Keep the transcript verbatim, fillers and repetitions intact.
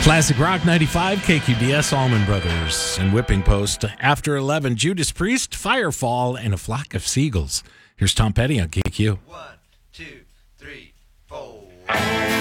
Classic Rock ninety-five, K Q D S, Allman Brothers, and Whipping Post. After eleven, Judas Priest, Firefall, and A Flock of Seagulls. Here's Tom Petty on K Q. One, two, three, four.